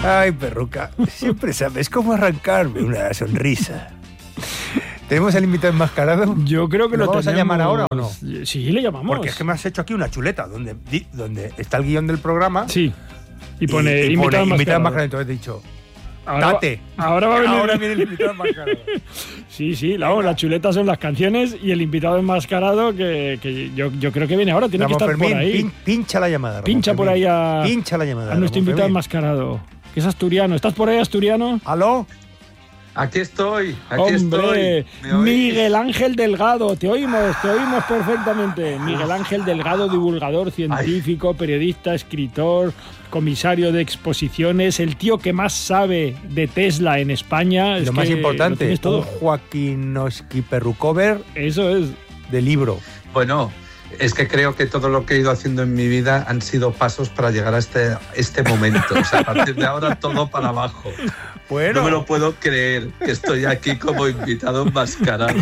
Ay, perruca, siempre sabes cómo arrancarme una sonrisa. ¿Tenemos al invitado enmascarado? Yo creo que ¿Lo lo vamos tenemos. a llamar ahora o no? Sí, le llamamos. Porque es que me has hecho aquí una chuleta donde está el guión del programa. Sí. Y pone invitado enmascarado. Entonces he dicho, Ahora, Tate. Ahora va a venir. Ahora viene el invitado enmascarado. Sí, las chuletas son las canciones y el invitado enmascarado que yo creo que viene ahora. Tiene Ramón que estar Fermín, por ahí. Pincha la llamada. Ramón Pincha por Fermín. ahí Pincha la llamada. a nuestro Ramón invitado Fermín. enmascarado, que es asturiano. ¿Estás por ahí, asturiano? ¿Aló? Aquí estoy. Hombre, ¿Me oís? Miguel Ángel Delgado, te oímos perfectamente. Miguel Ángel Delgado, divulgador, científico, periodista, escritor, comisario de exposiciones, el tío que más sabe de Tesla en España. Lo más importante, es todo. un Joaquinoski Perrucover Eso es. de libro. Bueno, es que creo que todo lo que he ido haciendo en mi vida han sido pasos para llegar a este momento. O sea, a partir de ahora todo para abajo. Bueno. No me lo puedo creer que estoy aquí como invitado enmascarado.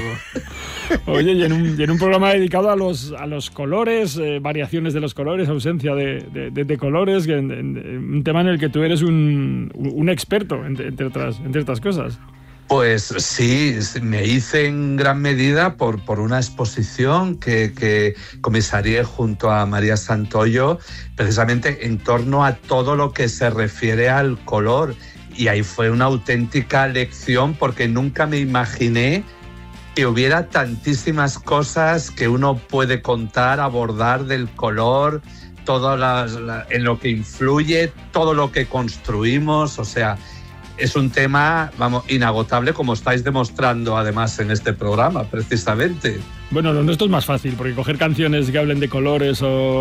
Oye, y en un programa dedicado a los colores, variaciones de los colores, ausencia de colores, un tema en el que tú eres un experto, entre otras cosas. Pues sí, me hice en gran medida por una exposición que comisarié junto a María Santoyo, precisamente en torno a todo lo que se refiere al color. Y ahí fue una auténtica lección porque nunca me imaginé que hubiera tantísimas cosas que uno puede contar, abordar del color, todo en lo que influye, todo lo que construimos, o sea, es un tema, vamos, inagotable, como estáis demostrando además en este programa, precisamente. Bueno, lo nuestro es más fácil, porque coger canciones que hablen de colores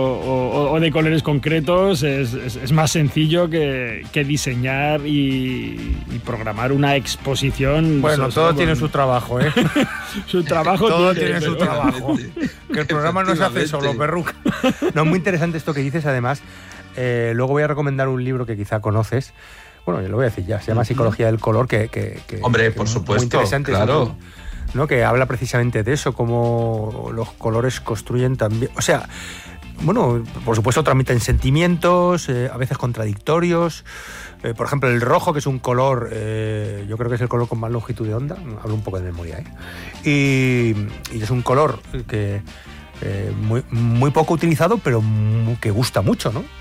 o de colores concretos es más sencillo que diseñar y programar una exposición. Bueno, todo tiene su trabajo, ¿eh? Su trabajo todo tiene su trabajo. Que el programa no se hace solo, perruca. No, muy interesante esto que dices, además. Luego voy a recomendar un libro que quizá conoces. Bueno, lo voy a decir ya, se llama Psicología del Color, Hombre, por supuesto, muy interesante, claro. ¿no? Que habla precisamente de eso, cómo los colores construyen también, o sea, bueno, por supuesto transmiten sentimientos, a veces contradictorios. Por ejemplo, el rojo, que es un color, yo creo que es el color con más longitud de onda, hablo un poco de memoria, y es un color que muy poco utilizado, pero que gusta mucho, ¿no?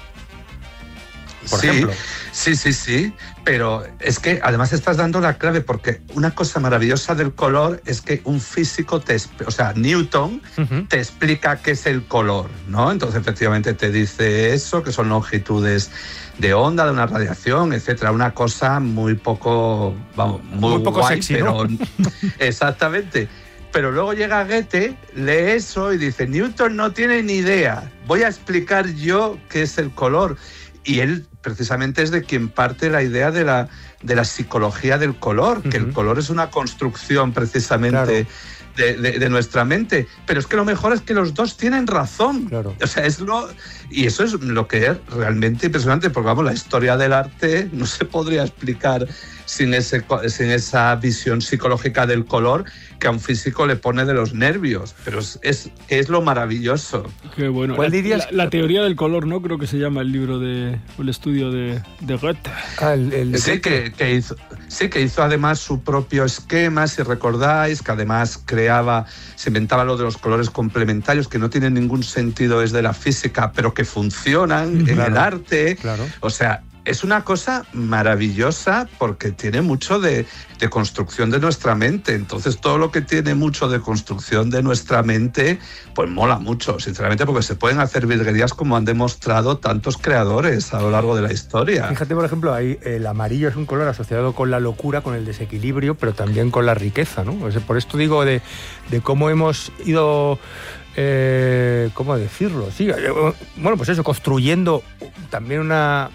Por ejemplo. Sí, pero es que además estás dando la clave, porque una cosa maravillosa del color es que un físico, Newton, te explica qué es el color, ¿no? Entonces efectivamente te dice eso, que son longitudes de onda, de una radiación, etcétera, una cosa muy poco, vamos, muy poco guay, sexy, pero ¿no? exactamente. Pero luego llega Goethe, lee eso y dice, Newton no tiene ni idea, voy a explicar yo qué es el color. Y él precisamente es de quien parte la idea de la psicología del color, que el color es una construcción precisamente de nuestra mente. Pero es que lo mejor es que los dos tienen razón. Claro. O sea, y eso es lo que es realmente impresionante, porque vamos, la historia del arte no se podría explicar sin esa visión psicológica del color que a un físico le pone de los nervios, pero es lo maravilloso. Qué bueno. ¿Cuál dirías? La teoría del color, ¿no? Creo que se llama el libro el estudio de Goethe. Sí, que hizo además su propio esquema, si recordáis, que además se inventaba lo de los colores complementarios, que no tienen ningún sentido desde la física, pero que funcionan en el arte. Claro. O sea, es una cosa maravillosa porque tiene mucho de construcción de nuestra mente. Entonces, todo lo que tiene mucho de construcción de nuestra mente, pues mola mucho, sinceramente, porque se pueden hacer virguerías como han demostrado tantos creadores a lo largo de la historia. Fíjate, por ejemplo, ahí el amarillo es un color asociado con la locura, con el desequilibrio, pero también con la riqueza, ¿no? Por esto digo de cómo hemos ido... ¿cómo decirlo? Sí, bueno, pues eso, construyendo también unas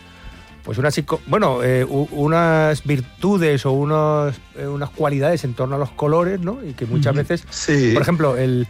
virtudes o unas cualidades en torno a los colores, ¿no? Y que muchas veces, sí. Por ejemplo, el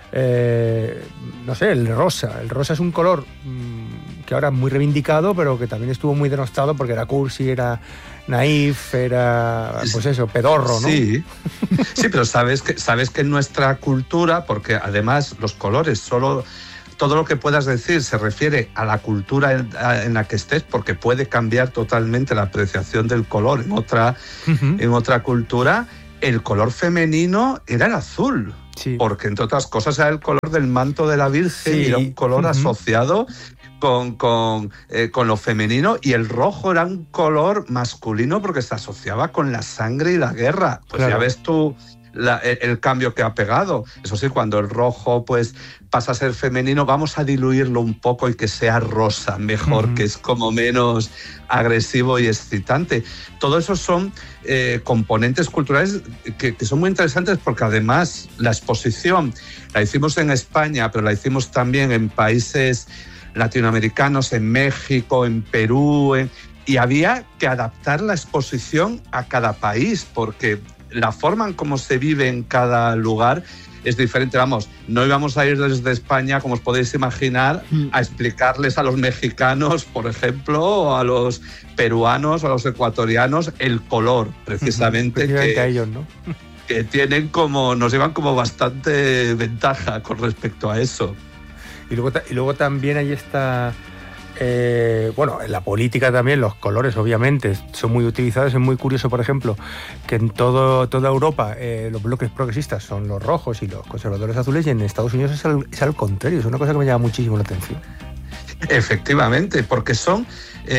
rosa. El rosa es un color que ahora es muy reivindicado, pero que también estuvo muy denostado porque era cursi, era naif, era, pues eso, pedorro, ¿no? Sí, pero sabes que en nuestra cultura, porque además los colores solo todo lo que puedas decir se refiere a la cultura en la que estés, porque puede cambiar totalmente la apreciación del color en otra cultura. El color femenino era el azul, porque entre otras cosas era el color del manto de la Virgen, y era un color asociado con lo femenino, y el rojo era un color masculino porque se asociaba con la sangre y la guerra. Pues ya ves tú el cambio que ha pegado. Eso sí, cuando el rojo pues pasa a ser femenino, vamos a diluirlo un poco y que sea rosa mejor, que es como menos agresivo y excitante. Todo eso son componentes culturales que son muy interesantes, porque además la exposición la hicimos en España, pero la hicimos también en países latinoamericanos, en México, en Perú, y había que adaptar la exposición a cada país, porque la forma en cómo se vive en cada lugar es diferente. Vamos, no íbamos a ir desde España, como os podéis imaginar, a explicarles a los mexicanos, por ejemplo, o a los peruanos o a los ecuatorianos el color, precisamente que a ellos, ¿no? Que tienen nos llevan como bastante ventaja con respecto a eso. Y luego también ahí está... bueno, en la política también los colores obviamente son muy utilizados. Es muy curioso, por ejemplo, que en toda Europa los bloques progresistas son los rojos y los conservadores azules, y en Estados Unidos es al contrario. Es una cosa que me llama muchísimo la atención. Efectivamente, porque son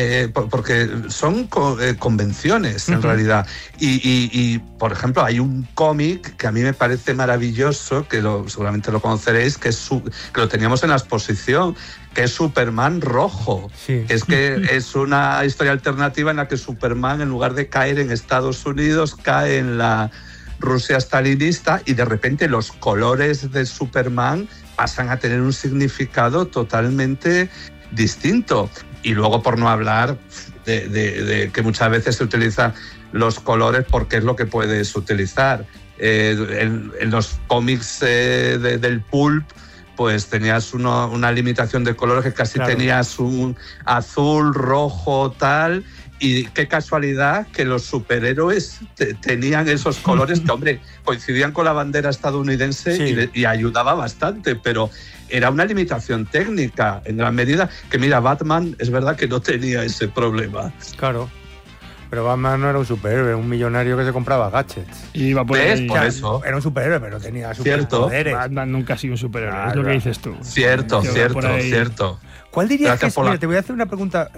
convenciones en realidad. Y, por ejemplo, hay un cómic que a mí me parece maravilloso, que seguramente lo conoceréis, que lo teníamos en la exposición, que es Superman rojo. Sí. Es una historia alternativa en la que Superman, en lugar de caer en Estados Unidos, cae en la Rusia stalinista, y de repente los colores de Superman pasan a tener un significado totalmente distinto. Y luego, por no hablar de que muchas veces se utilizan los colores porque es lo que puedes utilizar. En los cómics del pulp, pues tenías una limitación de colores, que casi tenías un azul, rojo, tal. Y qué casualidad que los superhéroes tenían esos colores que, hombre, coincidían con la bandera estadounidense, y ayudaba bastante, pero era una limitación técnica en gran medida. Que mira, Batman es verdad que no tenía ese problema. Claro. Pero Batman no era un superhéroe, era un millonario que se compraba gadgets. Y iba por ahí. Por eso. Era un superhéroe, pero tenía superpoderes. Batman nunca ha sido un superhéroe, es lo que dices tú. Cierto. ¿Cuál dirías que es? Mira, te voy a hacer una pregunta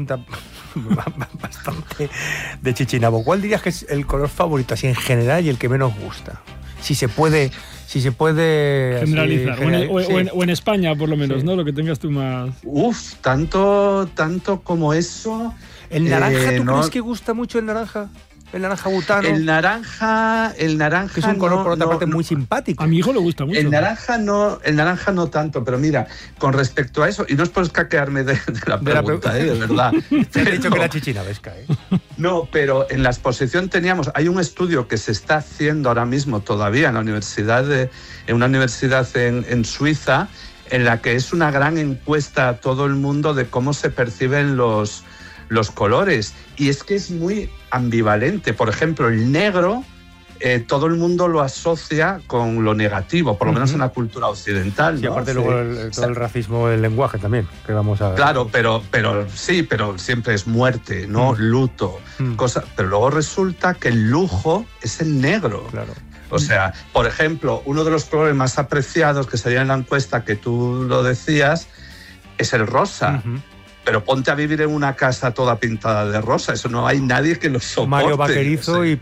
bastante de chichinabo. ¿Cuál dirías que es el color favorito así en general y el que menos gusta? Si se puede generalizar. O en España, por lo menos, ¿no? Lo que tengas tú más. Tanto como eso. ¿El naranja tú crees que gusta mucho el naranja? ¿El naranja butano? El naranja que es un color, por otra parte, muy simpático. A mi hijo le gusta mucho. El naranja no tanto, pero mira, con respecto a eso, y no es por escaquearme de la pregunta, de verdad. Te he dicho que era chichinabesca, No, pero en la exposición hay un estudio que se está haciendo ahora mismo todavía en una universidad en Suiza, en la que es una gran encuesta a todo el mundo de cómo se perciben los colores, y es que es muy ambivalente. Por ejemplo, el negro, todo el mundo lo asocia con lo negativo, por lo menos en la cultura occidental. Y aparte luego todo el racismo del lenguaje también, que vamos a ver. Claro, pero siempre es muerte, ¿no? Luto, pero luego resulta que el lujo es el negro. Claro. O sea, por ejemplo, uno de los colores más apreciados que salía en la encuesta, que tú lo decías, es el rosa. Pero ponte a vivir en una casa toda pintada de rosa, eso no hay nadie que lo soporte. Mario Vaquerizo y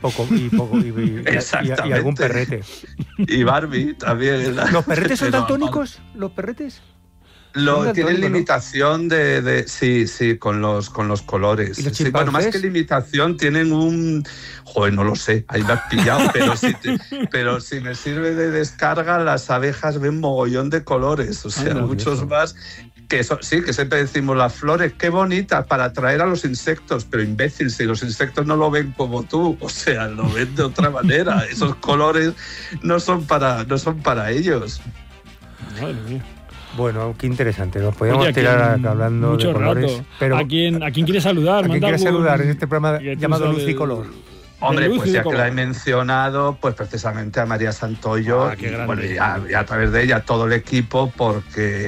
algún perrete. Y Barbie también. ¿Los perretes son daltónicos? ¿Los perretes? Tienen limitación sí, con los colores. ¿Y los sí, bueno, más que limitación, tienen Joder, no lo sé, ahí me has pillado, pero si me sirve de descarga, las abejas ven mogollón de colores, o sea, muchos más. Que siempre decimos las flores, qué bonitas para atraer a los insectos, pero imbécil, si los insectos no lo ven como tú, o sea, lo ven de otra manera. Esos colores no son para ellos. Madre mía. Bueno, qué interesante. Nos podríamos tirar hablando mucho de colores. Rato. Pero ¿A quién quiere saludar? ¿A quién quiere saludar en este programa llamado Luz y Color? Hombre, pues ya que la he mencionado, pues precisamente a María Santoyo, y bueno, ya a través de ella todo el equipo, porque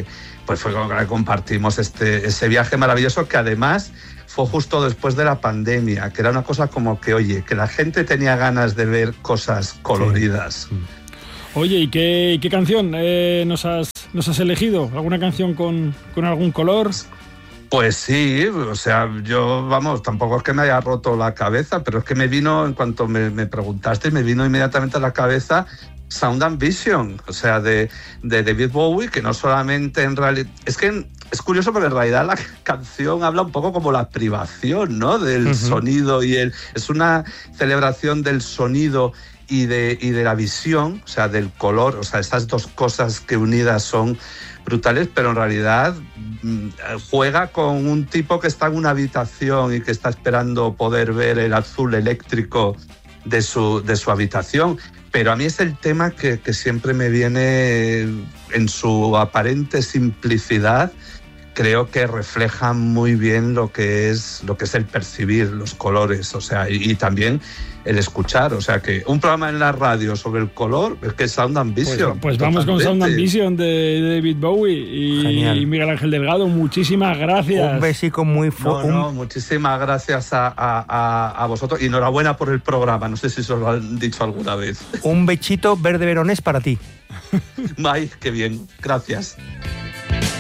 pues fue con que compartimos ese viaje maravilloso, que además fue justo después de la pandemia, que era una cosa como que, oye, que la gente tenía ganas de ver cosas coloridas. Sí. Oye, ¿y qué canción nos has elegido? ¿Alguna canción con algún color? Pues sí, o sea, yo, vamos, tampoco es que me haya roto la cabeza, pero es que me vino, en cuanto me preguntaste, me vino inmediatamente a la cabeza Sound and Vision, o sea, de David Bowie, que no solamente en realidad... Es que es curioso porque en realidad la canción habla un poco como la privación, ¿no? Del sonido es una celebración del sonido y de la visión, o sea, del color, o sea, estas dos cosas que unidas son brutales, pero en realidad juega con un tipo que está en una habitación y que está esperando poder ver el azul eléctrico de su habitación. Pero a mí es el tema que siempre me viene en su aparente simplicidad. Creo que refleja muy bien lo que es el percibir los colores, o sea, y también el escuchar, o sea, que un programa en la radio sobre el color es que es Sound and Vision. Pues vamos con Sound and Vision de David Bowie y Miguel Ángel Delgado. Muchísimas gracias. Un besico muy fuerte. Muchísimas gracias a vosotros y enhorabuena por el programa. No sé si os lo han dicho alguna vez. Un bechito verde veronés para ti. Ay, qué bien. Gracias.